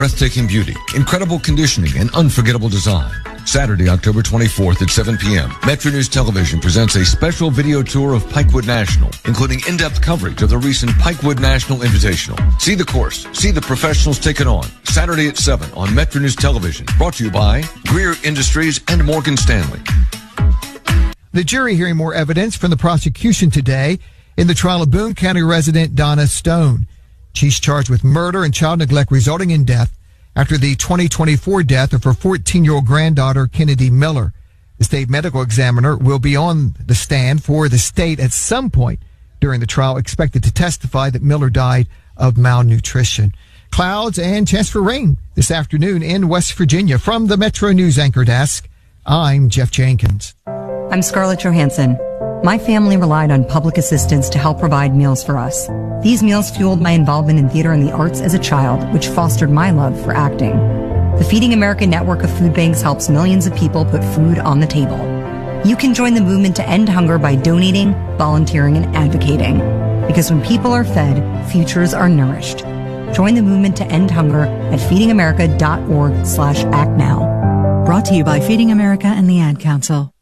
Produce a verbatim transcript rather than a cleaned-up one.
Breathtaking beauty, incredible conditioning, and unforgettable design. Saturday, October twenty-fourth at seven p.m., Metro News Television presents a special video tour of Pikewood National, including in-depth coverage of the recent Pikewood National Invitational. See the course, see the professionals take it on. Saturday at seven on Metro News Television. Brought to you by Greer Industries and Morgan Stanley. The jury hearing more evidence from the prosecution today in the trial of Boone County resident Donna Stone. She's charged with murder and child neglect resulting in death after the twenty twenty-four death of her fourteen-year-old granddaughter, Kennedy Miller. The state medical examiner will be on the stand for the state at some point during the trial, expected to testify that Miller died of malnutrition. Clouds and chance for rain this afternoon in West Virginia. From the Metro News Anchor Desk, I'm Jeff Jenkins. I'm Scarlett Johansson. My family relied on public assistance to help provide meals for us. These meals fueled my involvement in theater and the arts as a child, which fostered my love for acting. The Feeding America network of food banks helps millions of people put food on the table. You can join the movement to end hunger by donating, volunteering, and advocating. Because when people are fed, futures are nourished. Join the movement to end hunger at feedingamerica.org slash act now. Brought to you by Feeding America and the Ad Council.